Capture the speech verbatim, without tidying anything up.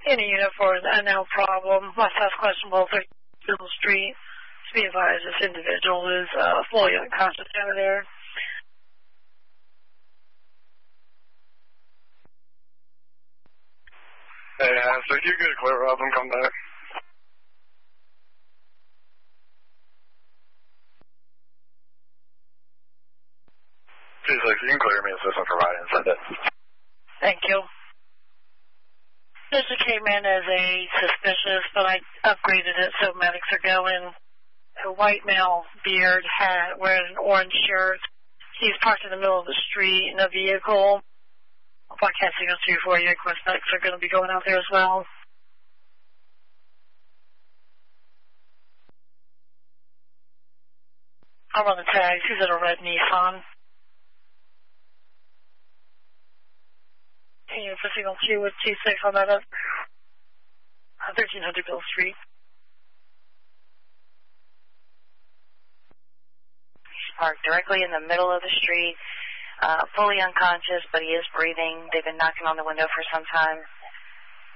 In a unit for an unknown problem. West House questionable, thirteen Middle Street. To be advised, this individual is uh, fully unconscious over there. Yeah, so you get a clear up and come back. two six, you can clear me a system provider and send it. Thank you. This came in as a suspicious, but I upgraded it so medics are going. A white male, beard, hat, wearing an orange shirt. He's parked in the middle of the street in a vehicle. If I can't signal two for you, of course, medics are going to be going out there as well. I'll run the tags. He's in a red Nissan. Can you for signal two with T six on that up? thirteen hundred Bill Street. He's parked directly in the middle of the street, uh, fully unconscious, but he is breathing. They've been knocking on the window for some time.